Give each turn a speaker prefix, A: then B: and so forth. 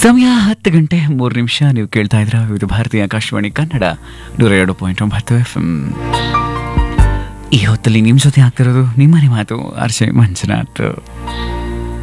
A: ಸಮಯ 10 ಗಂಟೆ 3 ನಿಮಿಷ. ನೀವು ಕೇಳ್ತಾ ಇದ್ರ ವಿವಿಧ ಭಾರತೀಯ ಆಕಾಶವಾಣಿ ಕನ್ನಡ 102.9 FM. ಈ ಹೊತ್ತಲ್ಲಿ ನಿಮ್ಮ ಜೊತೆ ಆಗ್ತಿರೋದು ನಿಮ್ಮನೆ ಮಾತು ಆರ್ಜೆ ಮಂಜುನಾಥ್.